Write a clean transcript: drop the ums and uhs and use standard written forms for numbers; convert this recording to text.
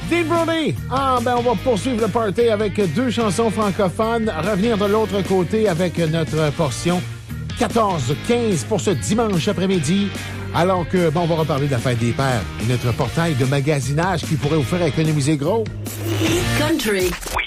Dean Brody! On va poursuivre le party avec 2 chansons francophones. Revenir de l'autre côté avec notre portion 14-15 pour ce dimanche après-midi. Alors que, on va reparler de la fête des pères. Notre portail de magasinage qui pourrait vous faire économiser gros. Country. We